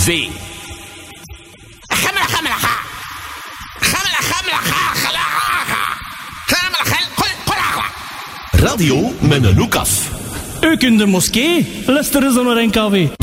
V. Radio met een hoekaf. U kunt de moskee, luisteren ze naar NKW.